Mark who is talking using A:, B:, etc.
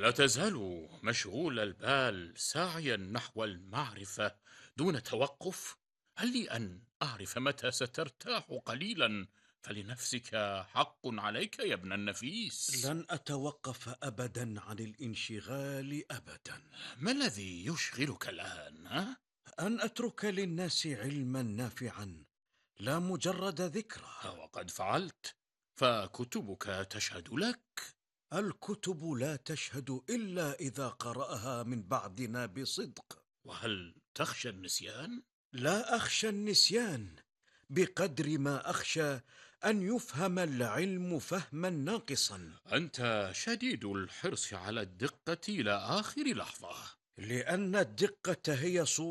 A: لا تزال مشغول البال ساعيا نحو المعرفة دون توقف. هل لي أن أعرف متى سترتاح قليلا؟ فلنفسك حق عليك يا ابن النفيس.
B: لن أتوقف أبدا عن الانشغال أبدا.
A: ما الذي يشغلك الآن؟ ها؟
B: أن أترك للناس علما نافعا، لا مجرد ذكرى.
A: وقد فعلت، فكتبك تشهد لك.
B: الكتب لا تشهد إلا إذا قرأها من بعدنا بصدق.
A: وهل تخشى النسيان؟
B: لا أخشى النسيان بقدر ما أخشى أن يفهم العلم فهما ناقصا.
A: أنت شديد الحرص على الدقة إلى آخر لحظة.
B: لأن الدقة هي